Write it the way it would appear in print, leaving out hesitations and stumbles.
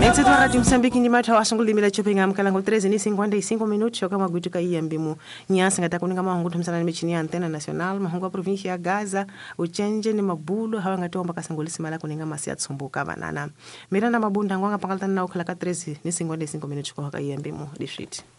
Exito wa Radio Msambiki ni mata wasunguli mila chopinga mkalango 13 ni 55 minutos kama guituka hii mbimu nyasa ngata kuninga mahungu tumsana ni michini ya antena national mahungu wa provinsi ya Gaza uchenje ni mabulo hawa ngatomba kasangulisi mala kuninga masia tsumbuka banana mirana mabunda ngwanga pangaltana na ukala ka 13 ni 55 minutos kwa hii mbimu district